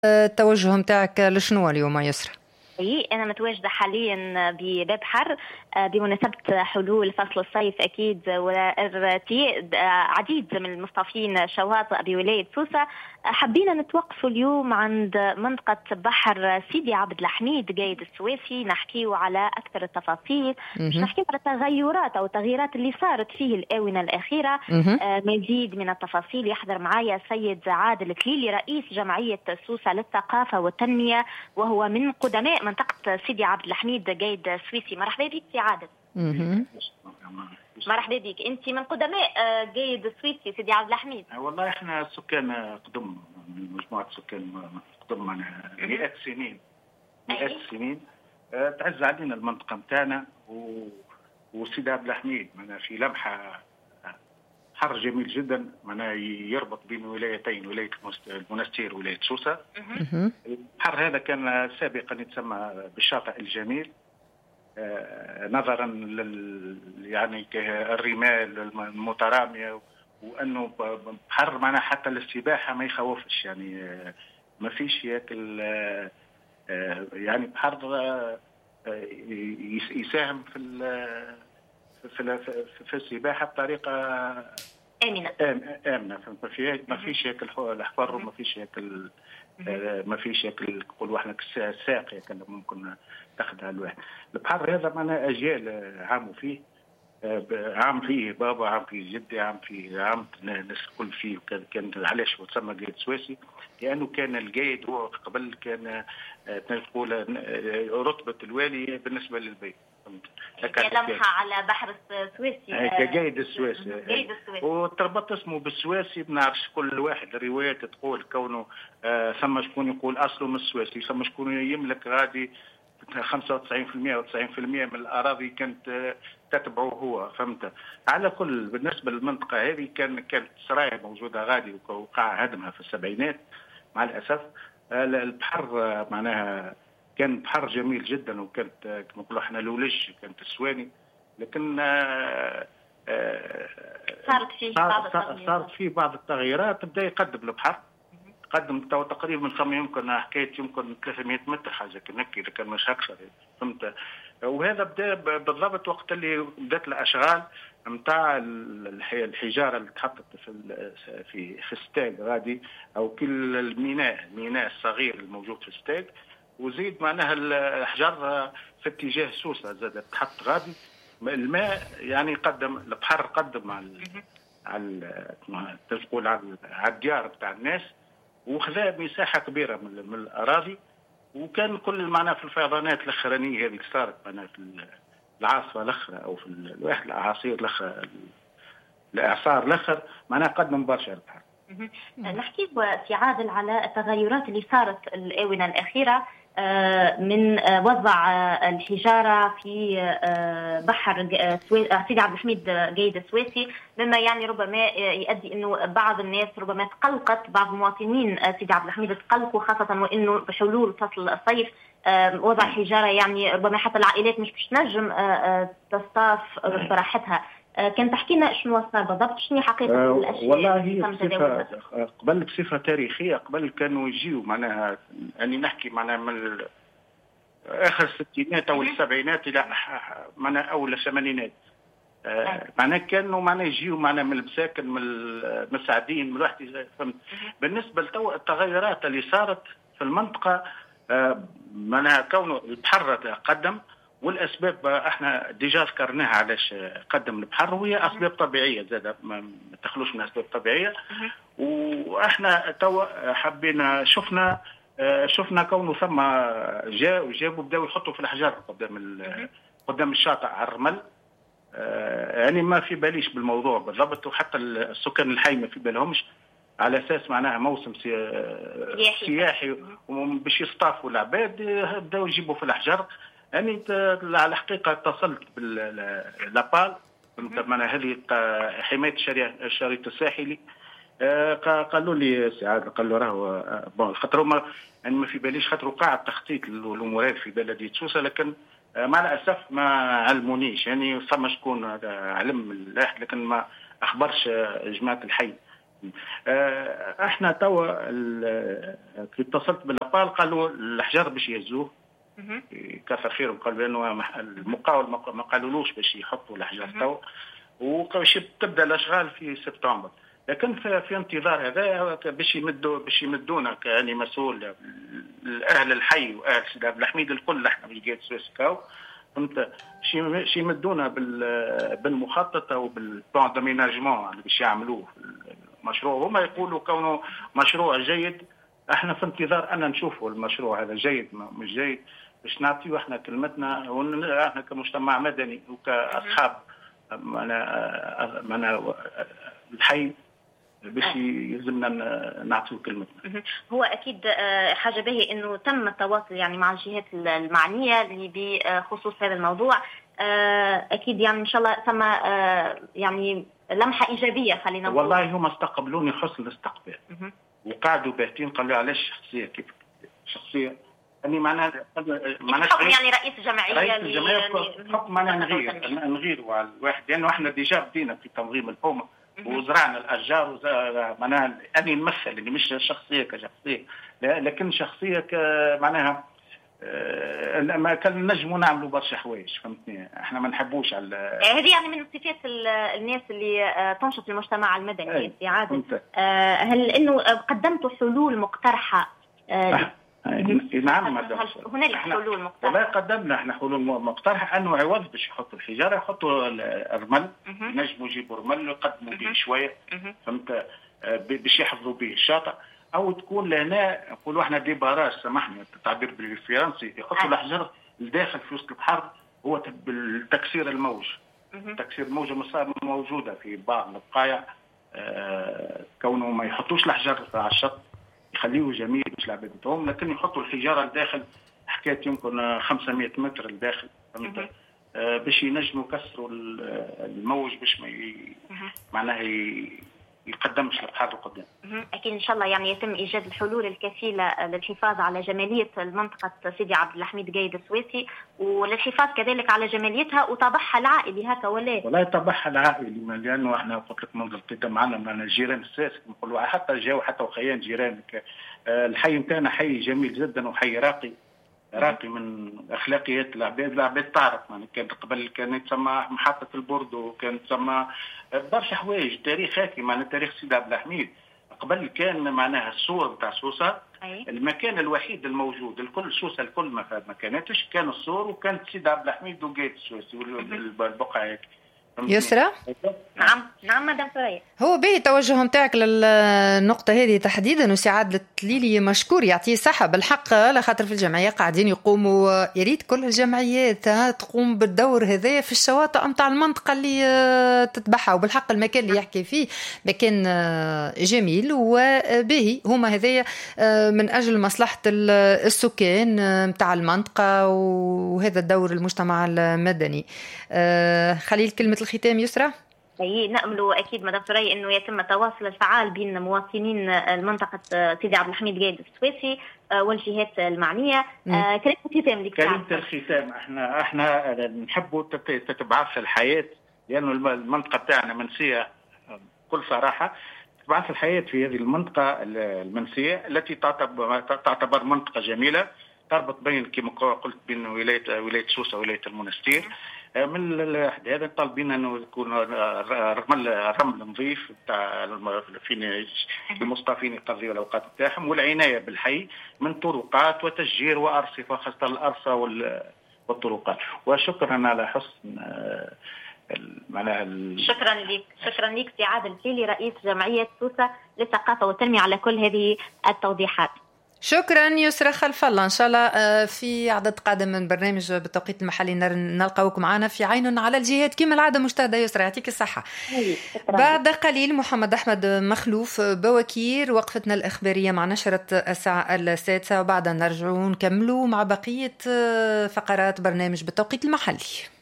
التوجه متاعك لشنو اليوم يسرى؟ أنا متواجدة حاليا بباب حر بمناسبة حلول فصل الصيف أكيد، وارتياد عديد من المصطفين شواطئ بولاية سوسة. حبينا نتوقفوا اليوم عند منطقة بحر سيدي عبد الحميد قايد السويسي، نحكيوا على أكثر التفاصيل، مش نحكيوا على التغيرات أو التغييرات اللي صارت فيه الآونة الأخيرة. مزيد من التفاصيل يحضر معايا سيد عادل كليلي رئيس جمعية سوسة للثقافة والتنمية، وهو من قدماء منطقة سيدي عبد الحميد قايد السويسي. مرحبا بك سي عادل. مرحبا بك، انت من قدماء قايد السويسي سيدي عبد الحميد. والله احنا سكان قدم، من مجموعه سكان قدم معنا مئات السنين، مئات السنين. تعز علينا المنطقه نتاعنا وسيدي عبد الحميد معنا في لمحه حر جميل جدا، معنا يربط بين ولايتين، ولايه المنستير وولايه سوسه. البحر هذا كان سابقا يتسمى بالشاطئ الجميل، نظرا يعني الرمال المتراميه، وانه بحر معنا حتى للسباحه ما يخوفش، يعني ما فيش ياكل، يعني بحر يساهم في السباحه بطريقه آمنة. ما فيش ياكل الحفر، وما فيش ياكل ما فيش ياكل نقولوا احنا الساقيه كان ممكن تاخذها الواحد. البحر هذا معنا اجيال عاموا فيه، عام فيه بابا، عام فيه جدي، عام الناس الكل فيه. كان علاش تسمى قايد سويسي؟ لانه كان القايد هو قبل كان نقول رتبه الوالي بالنسبه للبيت. لمحة على بحر السويسي كقايد السويسي، وتربط اسمه بالسويسي. بنعرفش كل واحد الروايات تقول كونه ثم شكون يقول اصله من السويسي، ثم شكون يملك غادي 95% و 90% من الاراضي كانت تتبعه هو، فهمت؟ على كل بالنسبه للمنطقه هذه كانت سرايا موجوده غادي، وقع هدمها في السبعينات مع الاسف. البحر معناها كان بحر جميل جدا، وكانت كما نقولوا احنا لولج، كانت السواني، لكن صارت فيه بعض التغييرات. بدا يقدم البحر، قدم تقريبا ثم يمكن حكايه يمكن 300 متر حاجه كنكي، اذا كان مش اكثر، فهمت؟ وهذا بدا بالضبط وقت اللي بدات الاشغال نتاع الحجاره اللي تحطت في ستاج غادي، او كل الميناء الصغير الموجود في ستاج، وزيد معناها الحجر في اتجاه سوسه زادت تحط غادي. الماء يعني قدم البحر، قدم على تقول على الديار بتاع الناس، وخذا مساحه كبيره من الاراضي. وكان كل معناها في الفيضانات الاخرانيه هذه اللي صارت معناها في العاصفه الاخرى، او في الواحد الاعاصير الاخرى، الاعصار الاخر، معناها قدم برشا البحر. نحكي سي عادل على التغيرات اللي صارت الآونة الأخيرة من وضع الحجارة في بحر سيدي عبد الحميد قايد السويسي، مما يعني ربما يؤدي أنه بعض الناس ربما تقلقت، بعض مواطنين سيدي عبد الحميد تقلقوا، خاصة وأنه بحلول فصل الصيف وضع حجارة يعني ربما حتى العائلات مش تنجم تصطاف براحتها. كان تحكي لنا شنو صار بالضبط، شنو حقيقة الأشياء؟ والله قبل بصفة تاريخية، قبل كانوا يجيوا معناها، يعني نحكي معناها من آخر الستينات أو السبعينات إلى معناها أول الثمانينات، معناها كانوا معناها يجيوا معناها من المساكن، من المساعدين، من الواحد، فهمت؟ بالنسبة للتغيرات اللي صارت في المنطقة، معناها كونه البحر قدم، والاسباب احنا ديجا ذكرناها علاش قدم البحر، وهي اسباب طبيعيه زاد، ما تخلوش من اسباب طبيعيه. واحنا توا حبينا شفنا كونه ثم جابوا بداوا يحطوا في الاحجار قدام الشاطئ على الرمل. يعني ما في باليش بالموضوع بالضبط، وحتى السكان الحي ما في بالهمش، على اساس معناها موسم سياحي باش يصطافوا العباد، بداوا يجيبوا في الاحجار. يعني على الحقيقه اتصلت باللابال، معناها هذه حمايه الشريط الساحلي، قالوا لي سعاد، قالوا راهو خاطر هما يعني ما في باليش، خاطر وقع التخطيط الامور في بلديه سوسه، لكن مع الاسف ما علمونيش. يعني ثم شكون علم ملاح، لكن ما اخبرش جماعه الحي احنا توا كي اتصلت بالابال قالوا الحجر باش يهزوه كثر خيرهم، قالوا بانه المقاول ما قالولوش باش يحطوا الحجر توا، وباش تبدا الاشغال في سبتمبر. لكن في انتظار هذا باش يمدونا كاني مسؤول اهل الحي واهل سيدي عبد الحميد الكل، احنا مش جهه سويس كاو، فهمت، باش يمدونا بالمخطط او بالبلان داميناجمون اللي باش يعملوه المشروع. هما يقولوا كونه مشروع جيد، احنا في انتظار ان نشوفوا المشروع هذا جيد مش جيد باش نعطيو احنا كلمتنا، احنا كمجتمع مدني وكاصحاب من الحي باش يلزمنا نعطيو كلمتنا. هو اكيد حاجه باهيه انه تم التواصل يعني مع الجهات المعنيه اللي بخصوص هذا الموضوع. اكيد يعني ان شاء الله ثم يعني لمحه ايجابيه خلينا نقول. والله هم استقبلوني حسن الاستقبال وقعدوا باهتين، قالوا علاش شخصيه كيف شخصيه يعني معناها حكم يعني رئيس جمعيه حكم انا نغير على الواحد، لانه احنا ديجا بدينا في تنظيم الحومه وزرعنا الاشجار معناها اني نمثل اللي مش شخصيه كشخصيه، لكن شخصيه معناها ما كان نجموا نعملوا برشا حوايج، فهمتني، احنا ما نحبوش على هذه يعني من صفات الناس اللي تنشط المجتمع المدني في عادة. هل انه قدمتوا حلول مقترحه؟ نعم هنالك حلول مقترحه. والله قدمنا احنا حلول مقترحه، انه عوض باش يحطوا الحجاره يحطوا الرمل، نجموا يجيبوا رمل يقدموا به شويه، فهمت، باش يحفظوا به الشاطئ، او تكون لهنا نقولوا احنا دي باراج، سامحني التعبير بالفرنسي، يحطوا الحجر الداخل في وسط البحر، هو بالتكسير الموج. تكسير الموجه موجوده في بعض البقايع، كونه ما يحطوش الحجر على الشط يخليه جميل مش لعبتهم، لكن يحطوا الحجاره لداخل، حكايه يمكن 500 متر لداخل، فهمت، باش ينجموا يكسروا الموج باش ما معناها يقدمش البحر لقدام. اكيد ان شاء الله يعني يتم ايجاد الحلول الكفيله للحفاظ على جماليه المنطقه سيدي عبد الحميد قايد السويسي، وللحفاظ كذلك على جماليتها وطابعها العائلي هكا ولا؟ والله طابعها العائلي، لانه احنا قلت لك منذ القدم معنا الجيران الساسك نقولوا، حتى جاوا حتى وخيان جيرانك. الحي نتاعنا حي جميل جدا وحي راقي من اخلاقيات العباد تعرف، يعني كان قبل كان يتسمى محطه البرد، وكان تسمى برشا حوايج تاريخ هاكي، معناها تاريخ سيدي عبد الحميد. قبل كان معناها الصور نتاع سوسه المكان الوحيد الموجود، الكل سوسه الكل ما كانتش، كان الصور وكانت سيدي عبد الحميد وقايد السويسي والبقعه هاكي. يسرى؟ نعم مدام ثريا. هو باهي التوجه نتاعك للنقطة هذه تحديدا، وسي عادل التليلي مشكور يعطيه صحة بالحق، على خاطر في الجمعية قاعدين يقوموا، يريد كل الجمعيات تقوم بالدور هذا في الشواطئ متاع المنطقة اللي تتبعها، وبالحق المكان اللي يحكي فيه مكان جميل وباهي، هما هذايا من أجل مصلحة السكان متاع المنطقة، وهذا الدور المجتمع المدني. خليل كلمة الختام يسرى. نأمل أكيد مدام ثريا أنه يتم التواصل الفعال بين مواطنين المنطقة سيدي عبد الحميد قايد السويسي والجهات المعنية. كلمة الختام لك. كلمة الختام، احنا نحبوا تتبعث الحياة، لأنه المنطقة بتاعنا منسية بكل صراحة، تتبعث الحياة في هذه المنطقة المنسية التي تعتبر منطقة جميلة تربط بين كما قلت بين ولاية سوسة وولاية المنستير. من هذا طالبين انه يكون رمل نظيف تاع المصطفين يقضيوا الاوقات بتاعهم، والعنايه بالحي من طرقات وتشجير وارصفه، خاصه الارصفه والطرقات. وشكرا على حسن شكرا لك سي عادل التليلي رئيس جمعيه سوسه للثقافه والتنميه على كل هذه التوضيحات. شكرا يسرى خلف الله. إن شاء الله في عدد قادم من برنامج بالتوقيت المحلي نلقاوكم معنا في عين على الجهات كما العادة. مجتهدة يسرى، يعطيك الصحة. بعد قليل محمد أحمد مخلوف بوكير، وقفتنا الإخبارية مع نشرة الساعة 6، وبعد نرجعون نكملوا مع بقية فقرات برنامج بالتوقيت المحلي.